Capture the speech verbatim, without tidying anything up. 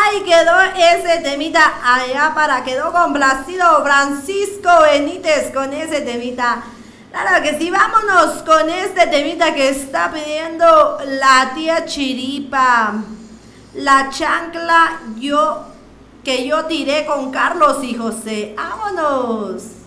Ahí quedó ese temita, allá para quedó complacido Francisco Benítez con ese temita. Claro que sí, vámonos con este temita que está pidiendo la tía Chiripa. La chancla yo que yo tiré con Carlos y José. ¡Vámonos!